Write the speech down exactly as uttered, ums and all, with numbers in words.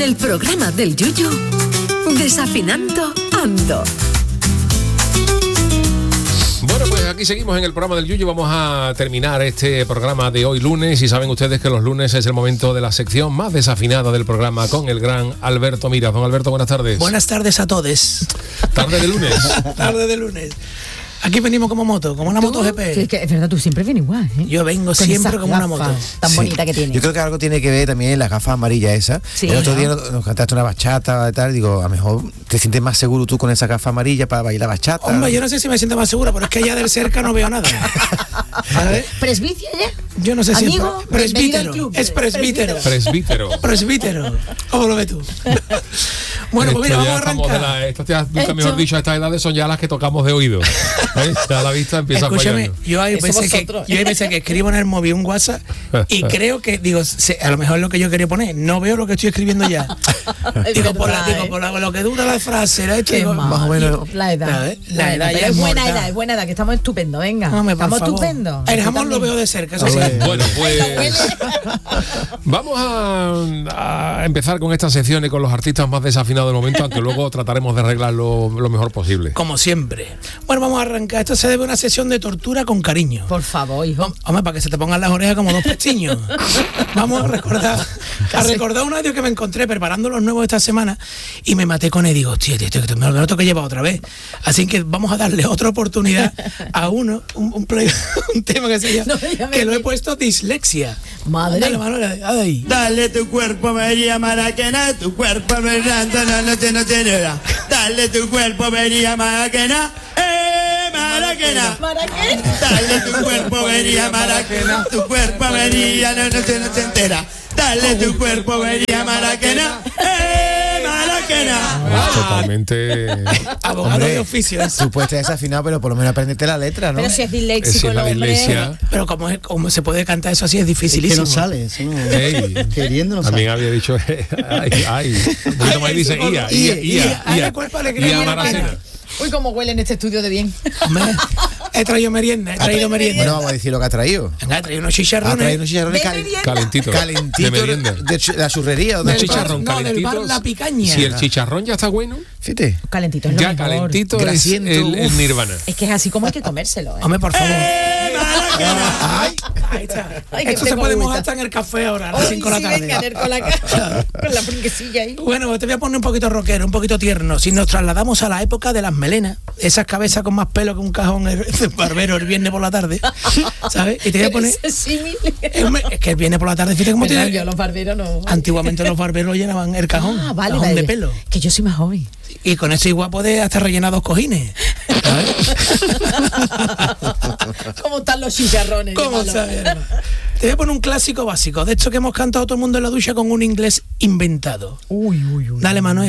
En el programa del Yuyu, Desafinando Ando. Bueno, pues aquí seguimos en el programa del Yuyu. Vamos a terminar este programa de hoy lunes y saben ustedes que los lunes es el momento de la sección más desafinada del programa con el gran Alberto Miras. Don Alberto, buenas tardes. Buenas tardes a todos. Tarde de lunes. Tarde de lunes. Aquí venimos como moto, como una moto G P. Sí, es, que, es verdad, tú siempre vienes igual, ¿eh? Yo vengo con siempre como una moto. Tan sí. bonita que tiene. Yo creo que algo tiene que ver también las gafas amarillas esas. Sí, el otro ¿no? día nos, nos cantaste una bachata y tal. Digo, a lo mejor te sientes más seguro tú con esa gafa amarilla para bailar bachata. Hombre, yo no sé si me siento más segura, pero es que allá del cerca no veo nada. ¿Sabes? ¿Presbicia ya? Yo no sé si Amigo, es presbítero. club, Es presbítero. Presbítero. Presbítero. ¿Cómo lo ves tú? Bueno, pues mira, Esto vamos a ya estamos arrancar. de la- Estas ya, nunca Esto- mejor dicho, a estas edades son ya las que tocamos de oído. ¿Eh? Ya la vista empieza Escúchame, fallando. yo hay, Eso veces que, vosotros. yo hay veces que escribo en el móvil un WhatsApp y creo que, digo, se- a lo mejor es lo que yo quería poner, no veo lo que estoy escribiendo ya. Es digo, por, la, verdad, digo ¿eh? por la- lo que dura la frase, ¿no? Esto, Qué digo, mal. más o menos. La edad. La, la La edad edad. ya Pero es es buena mortal. edad, es buena edad, que estamos estupendos, venga. Hombre, por estamos favor. estupendos. El Tú jamón lo también. veo de cerca, eso sí. Bueno, pues vamos a, a empezar con esta sección y con los artistas más desafinados del momento, aunque luego trataremos de arreglarlo lo mejor posible. Como siempre. Bueno, vamos a arrancar. Esto se debe a una sesión de tortura con cariño. Por favor, hijo. Hombre, para que se te pongan las orejas como dos pestiños. Vamos a recordar a recordar un audio que me encontré preparando los nuevos esta semana y me maté con él. Digo, hostia, tío, tío, me lo tengo que llevar otra vez. Así que vamos a darle otra oportunidad a uno, un, un, play- un tema que se llama, No me llames que lo he bien. puesto dislexia. Madre. Dale, Manuel, ahí. Dale tu cuerpo, María Maraquena, tu cuerpo berrando, no, no te no te nada. Dale tu cuerpo, María Maraquena, eh, Maraquena. ¿Para qué? Dale tu cuerpo, María Maraquena, tu cuerpo, María, no, no te no te entera. Dale tu cuerpo, María Maraquena, eh, Maraquena. Totalmente. Abogado Hombre, de oficio. Tú puedes estar desafinado, pero por lo menos aprendete la letra, ¿no? Pero si es Si disléxico, es la el hombre. iglesia. Pero como, es, como se puede cantar eso así es Es que dificilísimo. no sale, eso no, Ey. queriendo no También sale. había dicho, ay, ay. Un poquito más y dice, ia, ia, ia, Ay, ia. la culpa le creo Ia que la Maracena. pena. Uy, cómo huele en este estudio de bien. Hombre, he traído merienda, he traído merienda. Bueno, vamos a decir lo que ha traído. Venga, he traído unos Ha chicharrones. traído unos chicharrones De cal- merienda. Calentito. calentitos De de, merienda. de ch- la churrería. ¿o de Un del bar- chicharrón no, del calentito. bar La Picaña. Si el chicharrón ya está bueno, Fíjate. Calentito es lo ya mejor. calentito es Grasiento, el, el uf. nirvana. Es que es así como hay que comérselo, ¿eh? Hombre, por favor. Eh, Maraquena. Ay, ahí está. Ay, que Esto se tengo puede agüita. mojar hasta en el café ahora, a las Ay, cinco de sí, la tarde. venga, Ner, con la cara, con la fringuesilla ahí. Bueno, pues te voy a poner un poquito rockero, un poquito tierno. Si nos trasladamos a la época de las melenas, esas cabezas con más pelo que un cajón el barbero el viernes por la tarde, ¿sabes? Y te voy a poner... Ese símil. Es es que el viernes por la tarde, fíjate cómo Perdón, tiene... yo los barberos no. Antiguamente los barberos llenaban el cajón, Ah, vale, cajón vale. de pelo. Que yo soy más joven. Y con eso igual puedes hasta rellenar dos cojines. ¿Sabes? ¿Cómo están los chicharrones? ¿Cómo Llámalo. sabes, hermano? Te voy a poner un clásico básico, de esto que hemos cantado todo el mundo en la ducha con un inglés inventado. Uy, uy, uy. Dale, Manuel.